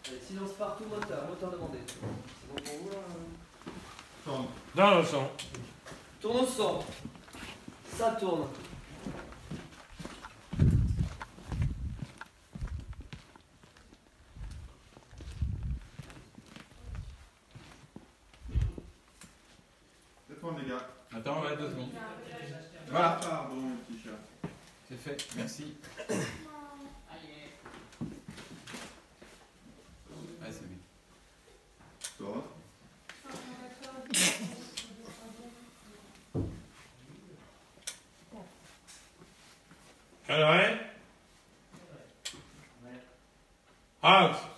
Allez, silence partout, moteur demandé. C'est bon pour vous là Tourne. Dans le son. Tourne au son. Ça tourne. Ça tourne les gars. Attends, ouais, 2 secondes. Voilà. Pardon, mon petit chat. C'est fait, merci. Ouais, c'est bien. Tourne. All right? Out.